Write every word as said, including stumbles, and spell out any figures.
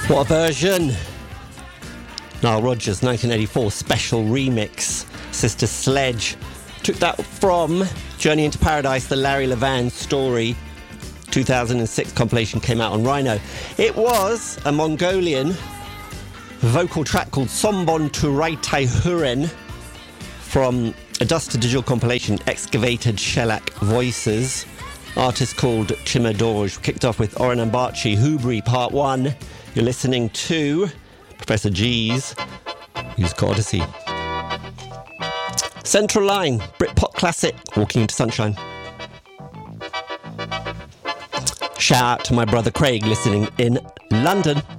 What a version! Nile Rodgers, nineteen eighty-four special remix. Sister Sledge took that from Journey into Paradise, the Larry Levan story. two thousand six compilation came out on Rhino. It was a Mongolian vocal track called Sombon Turaitai Huren from a Dust to Digital compilation, Excavated Shellac Voices. Artist called Chimadorj. Kicked off with Oren Ambachi, Hubri Part one. You're listening to Professor G's Music Odyssey. Central Line, Britpop classic, Walking into Sunshine. Shout out to my brother Craig listening in London.